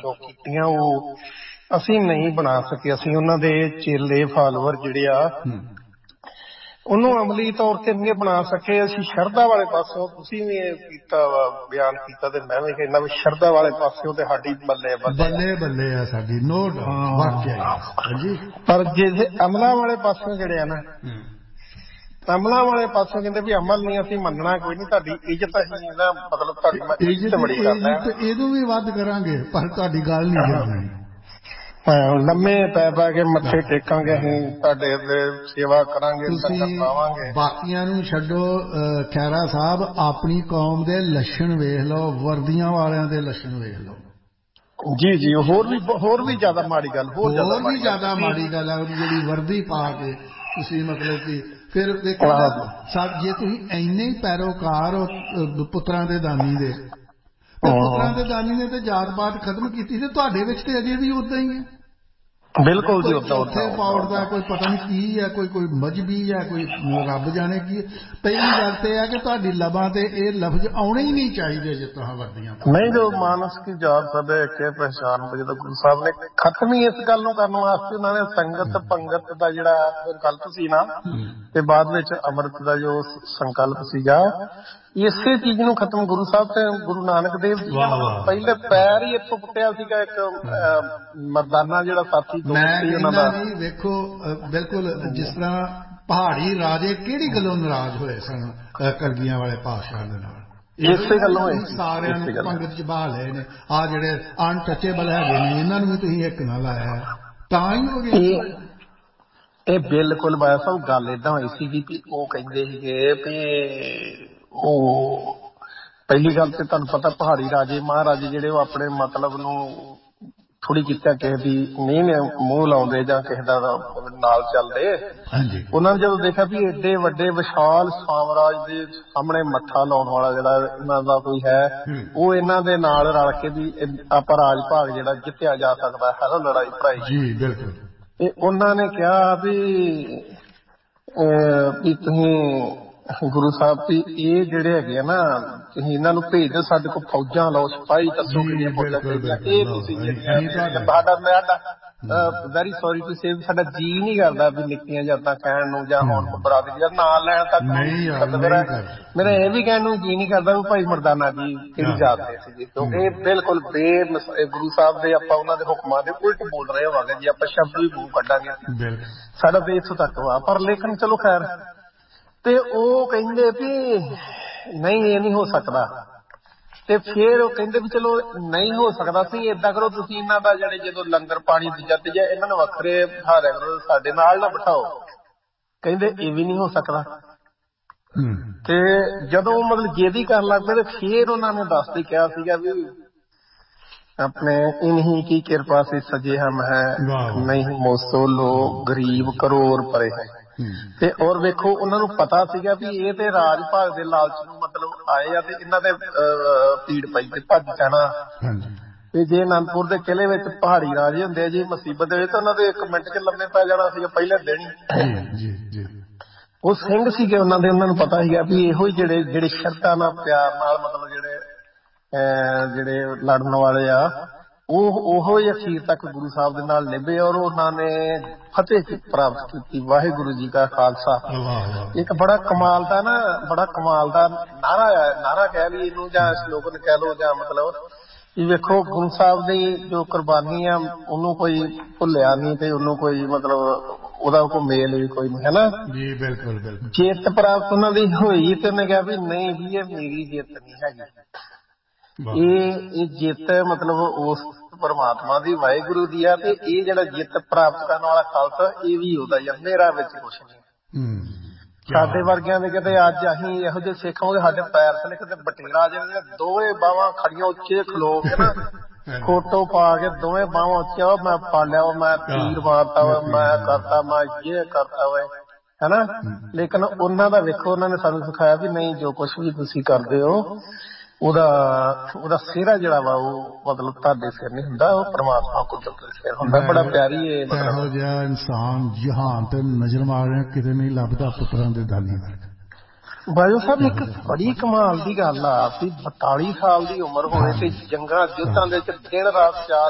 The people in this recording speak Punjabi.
जो कीतियां वो ਅਸੀਂ नहीं बना सके। ਅਸੀਂ ਉਹਨਾਂ ਦੇ ਚੇਲੇ ਫਾਲੋਅਰ ਜਿਹੜੇ ਆ ਉਹਨੂੰ ਅਮਲੀ ਤੌਰ ਤੇ ਨਹੀਂ ਬਣਾ ਸਕੇ। ਅਸੀਂ ਸ਼ਰਧਾ ਵਾਲੇ ਪਾਸੋਂ, ਤੁਸੀਂ ਵੀ ਇਹ ਕੀਤਾ ਵਾ ਬਿਆਨ ਕੀਤਾ ਤੇ ਮੈਂ ਵੀ ਕਹਿੰਦਾ ਵੀ ਸ਼ਰਧਾ ਵਾਲੇ ਪਾਸਿਓਂ ਤੇ ਸਾਡੀ ਬੱਲੇ ਬੱਲੇ ਬੱਲੇ ਆ ਸਾਡੀ, ਨੋ ਡਾਊਟ। ਪਰ ਜੇ ਅਮਲਾਂ ਵਾਲੇ ਪਾਸਿਓਂ ਜਿਹੜੇ ਆ ਨਾ, ਅਮਲਾਂ ਵਾਲੇ ਪਾਸੋਂ ਕਹਿੰਦੇ ਵੀ ਅਮਲ ਨਹੀਂ ਅਸੀਂ ਮੰਨਣਾ, ਕੋਈ ਨਹੀਂ, ਤੁਹਾਡੀ ਇੱਜ਼ਤ ਅਸੀਂ ਨਾ ਮਤਲਬ ਤੁਹਾਡੀ ਮੈਂ ਇੱਜ਼ਤ ਬੜੀ ਕਰਦਾ, ਇਹਨੂੰ ਵੀ ਵੱਧ ਕਰਾਂਗੇ ਪਰ ਤੁਹਾਡੀ ਗੱਲ ਨਹੀਂ ਜਾਣੀ। ਲੰਮੇ ਪੈ ਪੈ ਕੇ ਮੱਥੇ ਟੇਕਾਂਗੇ, ਅਸੀਂ ਤੁਹਾਡੇ ਸੇਵਾ ਕਰਾਂਗੇ, ਤੁਸੀਂ ਬਾਕੀਆਂ ਨੂੰ ਛੱਡੋ। ਖੈਰਾ ਸਾਹਿਬ ਆਪਣੀ ਕੌਮ ਦੇ ਲੱਛਣ ਵੇਖ ਲਓ, ਵਰਦੀਆਂ ਵਾਲਿਆਂ ਦੇ ਲੱਛਣ ਵੇਖ ਲਓ। ਜੀ ਜੀ, ਹੋਰ ਵੀ ਜ਼ਿਆਦਾ ਮਾੜੀ ਗੱਲ, ਹੋਰ ਵੀ ਜ਼ਿਆਦਾ ਮਾੜੀ ਗੱਲ ਹੈ ਉਹਦੀ ਜਿਹੜੀ ਵਰਦੀ ਪਾ ਕੇ ਤੁਸੀਂ ਮਤਲਬ ਕਿ ਫਿਰ ਦੇਖੋ ਜੇ ਤੁਸੀਂ ਇੰਨੇ ਹੀ ਪੈਰੋਕਾਰ ਹੋ ਪੁੱਤਰਾਂ ਦੇ ਦਾਨੀ ਦੇ, ਪੁੱਤਰਾਂ ਦੇ ਦਾਨੀ ਨੇ ਤੇ ਜਾਤ ਪਾਤ ਖਤਮ ਕੀਤੀ ਤੇ ਤੁਹਾਡੇ ਵਿੱਚ ਤੇ ਅਜੇ ਵੀ ਉਦਾਂ ਹੀ ਹੈ। ਬਿਲਕੁਲ ਜੀ, ਉੱਥੇ ਪੌੜ ਦਾ ਕੋਈ ਪਤਾ ਨਹੀਂ ਕੀ ਹੈ, ਕੋਈ ਮਜਬੀ ਹੈ, ਕੋਈ ਰੱਬ ਜਾਣੇ ਕੀ। ਪਹਿਲੀ ਗੱਲ ਤੇ ਹੈ ਕਿ ਤੁਹਾਡੀ ਲਬਾਂ ਤੇ ਇਹ ਲਫ਼ਜ਼ ਆਉਣੇ ਹੀ ਨਹੀਂ ਚਾਹੀਦੇ ਜੇ ਤੁਸੀਂ ਵਰਦੀਆਂ ਨਹੀਂ। ਜੋ ਮਾਨਸ ਕੀ ਜਾਤ ਸਭ ਇੱਕ ਪਹਿਚਾਨ, ਜਦੋਂ ਗੁਰੂ ਸਾਹਿਬ ਨੇ ਖਤਮ ਹੀ ਇਸ ਗੱਲ ਨੂੰ ਕਰਨ ਵਾਸਤੇ ਉਹਨਾਂ ਨੇ ਸੰਗਤ ਪੰਗਤ ਦਾ ਜਿਹੜਾ ਸੰਕਲਪ ਸੀ ਨਾ, ਤੇ ਬਾਅਦ ਵਿੱਚ ਅੰਮ੍ਰਿਤ ਦਾ ਜੋ ਸੰਕਲਪ ਸੀਗਾ, ਇਸੇ ਚੀਜ਼ ਨੂੰ ਖਤਮ ਗੁਰੂ ਸਾਹਿਬ ਤੇ ਗੁਰੂ ਨਾਨਕ ਦੇਵ ਜੀ ਪਹਿਲੇ ਪੈਰ ਹੀ ਇੱਥੋਂ ਪੁੱਟਿਆ ਸੀਗਾ। ਇੱਕ ਮਰਦਾਨਾ ਜਿਹੜਾ ਸਾਥੀ ਨਹੀਂ ਵੇਖੋ, ਬਿਲਕੁਲ ਜਿਸ ਤਰ੍ਹਾਂ ਪਹਾੜੀ ਰਾਜੇ ਕਿਹੜੀ ਗੱਲੋਂ ਨਾਰਾਜ਼ ਹੋਏ ਸਨ ਕਲਗੀਆਂ ਵਾਲੇ ਪਾਤਸ਼ਾਹ ਦੇ ਨਾਲ, ਇਸੇ ਗੱਲੋਂ ਸਾਰਿਆਂ ਨੂੰ ਪੰਗਤ ਚ ਬਹਾ ਲਏ ਨੇ। ਆਹ ਜਿਹੜੇ ਅਨਟੱਚੇਬਲ ਹੈਗੇ ਨੇ ਇਹਨਾਂ ਨੂੰ ਵੀ ਤੁਸੀਂ ਇੱਕ ਨਾ ਲਾਇਆ ਤਾਂ ਹੀ ਹੋ ਗਿਆ ਇਹ। ਬਿਲਕੁਲ ਬਾਇਆ ਸਾਹਿਬ ਗੱਲ ਏਦਾਂ ਹੋਈ ਸੀਗੀ ਵੀ ਉਹ ਕਹਿੰਦੇ ਸੀਗੇ ਵੀ ਉਹ ਪਹਿਲੀ ਗੱਲ ਤੇ ਤੁਹਾਨੂੰ ਪਤਾ ਪਹਾੜੀ ਰਾਜੇ ਮਹਾਰਾਜੇ ਜਿਹੜੇ ਉਹ ਆਪਣੇ ਮਤਲਬ ਨੂੰ ਥੋੜੀ ਕੀਤਾ, ਕਿਸੇ ਦੀ ਨਹੀਂ ਮੂੰਹ ਲਾਉਂਦੇ ਜਾਂ ਕਿਸੇ ਦਾ ਨਾਲ ਚੱਲਦੇ। ਉਹਨਾਂ ਨੇ ਜਦੋਂ ਦੇਖਿਆ ਵੀ ਏਡੇ ਵੱਡੇ ਵਿਸ਼ਾਲ ਸਾਮਰਾਜ ਦੇ ਸਾਹਮਣੇ ਮੱਥਾ ਲਾਉਣ ਵਾਲਾ ਜਿਹੜਾ ਇਹਨਾਂ ਦਾ ਕੋਈ ਹੈ, ਉਹ ਇਹਨਾਂ ਦੇ ਨਾਲ ਰਲ ਕੇ ਵੀ ਆਪਾਂ ਰਾਜ ਭਾਗ ਜਿਹੜਾ ਜਿੱਤਿਆ ਜਾ ਸਕਦਾ ਹੈ ਲੜਾਈ ਭਰਾਈ। ਜੀ ਬਿਲਕੁਲ। ਤੇ ਉਹਨਾਂ ਨੇ ਕਿਹਾ ਵੀ ਤੁਸੀਂ ਗੁਰੂ ਸਾਹਿਬ ਵੀ ਇਹ ਜਿਹੜੇ ਹੈਗੇ ਆ ਨਾ, ਤੁਸੀਂ ਇਹਨਾਂ ਨੂੰ ਭੇਜ ਦਿਓ, ਸਾਡੇ ਕੋਲ ਫੌਜਾਂ ਲਓ, ਸਿਪਾਹੀ ਦੱਸੋ ਕਿੰਨੀਆਂ ਫੌਜਾਂ ਚਾਹੀਦੀਆਂ। ਇਹ ਤੁਸੀਂ ਵੈਰੀ ਸੌਰੀ ਟੂ ਸੇ ਸਾਡਾ ਜੀਅ ਨਹੀਂ ਕਰਦਾ ਵੀ ਨਿੱਕੀਆਂ ਜਾਤਾਂ ਕਹਿਣ ਨੂੰ ਜਾਂ ਹੁਣ ਬਰਾਦਰੀ ਦਾ ਨਾਂ ਲੈਣ ਤੱਕ। ਮੇਰਾ ਇਹ ਵੀ ਕਹਿਣ ਨੂੰ ਜੀਅ ਨਹੀਂ ਕਰਦਾ ਵੀ ਭਾਈ ਮਰਦਾਨਾ ਜੀ ਕਿਹੜੀ ਜਾਤ ਦੇ ਸੀਗੇ, ਕਿਉਂਕਿ ਇਹ ਬਿਲਕੁਲ ਗੁਰੂ ਸਾਹਿਬ ਦੇ ਆਪਾਂ ਉਹਨਾਂ ਦੇ ਹੁਕਮਾਂ ਦੇ ਉਲਟ ਬੋਲ ਰਹੇ ਹੋਵਾਂਗੇ ਜੀ ਆਪਾਂ ਸ਼ਬਦ ਵੀ ਮੂੰਹ ਕੱਢਾਂਗੇ। ਸਾਡਾ ਤੇ ਇੱਥੋਂ ਤੱਕ ਵਾ, ਪਰ ਲੇਕਿਨ ਚਲੋ ਖੈਰ। ਤੇ ਉਹ ਕਹਿੰਦੇ ਵੀ ਨਹੀਂ ਇਹ ਨਹੀਂ ਹੋ ਸਕਦਾ। ਤੇ ਫਿਰ ਉਹ ਕਹਿੰਦੇ ਵੀ ਚਲੋ ਨਹੀਂ ਹੋ ਸਕਦਾ, ਸੀ ਏਦਾਂ ਕਰੋ ਤੁਸੀਂ ਇਹਨਾਂ ਦਾ ਜਿਹੜੇ ਜਦੋਂ ਲੰਗਰ ਪਾਣੀ ਦੂਜਾ ਇਹਨਾਂ ਨੂੰ ਵੱਖਰੇ ਬਿਠਾ ਦਿਆ ਕਰੋ, ਸਾਡੇ ਨਾਲ ਨਾ ਬਿਠਾਓ। ਕਹਿੰਦੇ ਇਹ ਵੀ ਨਹੀਂ ਹੋ ਸਕਦਾ। ਤੇ ਜਦੋਂ ਮਤਲਬ ਜੇਦੀ ਕਰਨ ਲੱਗ ਪਏ ਤੇ ਫਿਰ ਉਹਨਾਂ ਨੇ ਦੱਸ ਕੇ ਕਿਹਾ ਸੀਗਾ ਵੀ ਆਪਣੇ ਇਨਹੀ ਕੀ ਕਿਰਪਾ ਸੇ ਸਜੇ ਹਮ ਹੈ, ਨਹੀਂ ਮੋਸੋ ਲੋ ਗਰੀਬ ਕਰੋੜ ਪਰੇ ਹੈ। ਤੇ ਔਰ ਵੇਖੋ ਉਹਨਾਂ ਨੂੰ ਪਤਾ ਸੀਗਾ ਵੀ ਇਹ ਤੇ ਰਾਜ ਭਾਗ ਦੇ ਲਾਲਚ ਨੂੰ ਮਤਲਬ ਆਏ ਆ ਤੇ ਇਹਨਾਂ ਦੇ ਪੀੜ ਪਈ ਤੇ ਭੱਜ ਜਾਣਾ। ਤੇ ਜੇ ਅਨੰਦਪੁਰ ਦੇ ਕਿਲੇ ਵਿੱਚ ਪਹਾੜੀ ਰਾਜੇ ਹੁੰਦੇ ਆ ਜੀ ਮੁਸੀਬਤ ਦੇ ਵਿੱਚ ਤਾਂ ਉਹਨਾਂ ਦੇ 1 ਮਿੰਟ ਚ ਲੰਮੇ ਪੈ ਜਾਣਾ ਸੀਗਾ ਪਹਿਲੇ ਦਿਨ ਹੀ। ਉਹ ਸਿੰਘ ਸੀਗੇ ਉਹਨਾਂ ਦੇ, ਉਹਨਾਂ ਨੂੰ ਪਤਾ ਸੀਗਾ ਵੀ ਇਹੋ ਹੀ ਜਿਹੜੇ ਸ਼ਰਧਾ ਨਾਲ ਪਿਆਰ ਨਾਲ ਮਤਲਬ ਜਿਹੜੇ ਲੜਨ ਵਾਲੇ ਆ ਉਹੋ ਹੀ ਅਖੀਰ ਤੱਕ ਗੁਰੂ ਸਾਹਿਬ ਦੇ ਨਾਲ ਨਿਭੇ ਔਰ ਉਹਨਾਂ ਨੇ ਫਤਿਹ ਪ੍ਰਾਪਤ ਕੀਤੀ। ਵਾਹਿਗੁਰੂ ਜੀ ਕਾ ਖਾਲਸਾ। ਇੱਕ ਬੜਾ ਕਮਾਲ ਦਾ ਨਾਰਾ ਕਹਿ ਲਈ ਇਹਨੂੰ ਜਾਂ ਸਲੋਗਨ ਕਹਿ ਲਓ ਜਾਂ ਮਤਲਬ ਵੀ ਵੇਖੋ ਗੁਰੂ ਸਾਹਿਬ ਦੀ ਜੋ ਕੁਰਬਾਨੀ ਆ ਉਹਨੂੰ ਕੋਈ ਭੁੱਲਿਆ ਨਹੀਂ ਤੇ ਉਹਨੂੰ ਕੋਈ ਮਤਲਬ ਉਹਦਾ ਕੋਈ ਮੇਲ ਵੀ ਕੋਈ ਨਹੀਂ, ਹੈ ਨਾ ਜੀ। ਬਿਲਕੁਲ ਬਿਲਕੁਲ। ਜਿੱਤ ਪ੍ਰਾਪਤ ਉਹਨਾਂ ਦੀ ਹੋਈ ਤੇ ਉਹਨੇ ਕਿਹਾ ਵੀ ਨਹੀਂ ਜੀ ਇਹ ਮੇਰੀ ਜਿੱਤ ਨਹੀਂ ਹੈਗੀ, ਇਹ ਜਿੱਤ ਮਤਲਬ ਉਸ ਪਰਮਾਤਮਾ ਦੀ ਵਾਹਿਗੁਰੂ ਦੀ ਆ। ਤੇ ਇਹ ਜਿਹੜਾ ਜਿੱਤ ਪ੍ਰਾਪਤ ਕਰਨ ਵਾਲਾ ਖਾਲਸਾ ਇਹ ਵੀ ਉਹਦਾ ਹੀ ਆ, ਮੇਰਾ ਵਿੱਚ ਕੁਛ ਨਹੀਂ। ਸਾਡੇ ਵਰਗਿਆਂ ਦੇ ਕਿਤੇ ਅੱਜ ਅਸੀਂ ਇਹੋ ਜਿਹੇ ਸਿੱਖ ਹੋਗੇ ਸਾਡੇ ਪੈਰ ਥੱਲੇ ਕਿਤੇ ਬਟੇਰਾ ਜਿਹੜੇ ਦੋਵੇਂ ਬਾਹਾਂ ਖੜੀਆਂ ਉੱਚੇ ਖਲੋ ਕੇ ਨਾ ਫੋਟੋ ਪਾ ਕੇ ਦੋਵੇਂ ਬਾਹਾਂ ਉੱਚੀਆਂ, ਮੈਂ ਪਾ ਲਿਆ ਵਾ, ਮੈਂ ਤੀਰ ਮਾਰਤਾ ਵਾ, ਮੈਂ ਕਰਤਾ, ਮੈਂ ਇਹ ਕਰਤਾ ਵਾ, ਹੈਨਾ। ਲੇਕਿਨ ਉਹਨਾਂ ਦਾ ਵੇਖੋ ਉਹਨਾਂ ਨੇ ਸਾਨੂੰ ਸਿਖਾਇਆ ਵੀ ਨਹੀਂ ਜੋ ਕੁਛ ਵੀ ਤੁਸੀਂ ਕਰਦੇ ਹੋ ਉਹਦਾ ਸਿਹਰਾ ਜਿਹੜਾ ਵਾ ਉਹ ਮਤਲਬ ਤੁਹਾਡੇ ਸਿਰ ਨਹੀਂ ਹੁੰਦਾ, ਉਹ ਪਰਮਾਤਮਾ ਕੁਦਰਤ ਦੇ ਸਿਰ ਹੁੰਦਾ। ਬੜਾ ਪਿਆਰੀ ਇਹ ਇਹੋ ਜਿਹਾ ਇਨਸਾਨ ਜਹਾਨ ਤੇ ਨਜ਼ਰ ਮਾਰਿਆ ਕਿਤੇ ਨਹੀਂ ਲੱਭਦਾ ਪੁੱਤਰਾਂ ਦੇ ਦਾਨੀ ਵਰਗਾ। ਬਾਜੋ ਸਾਹਿਬ ਇੱਕ ਬੜੀ ਕਮਾਲ ਦੀ ਗੱਲ ਆ ਵੀ 42 ਸਾਲ ਦੀ ਉਮਰ ਹੋਵੇ ਤੇ ਜੰਗਾਂ ਯੁੱਧਾਂ ਦੇ ਵਿੱਚ ਦਿਨ ਰਾਤ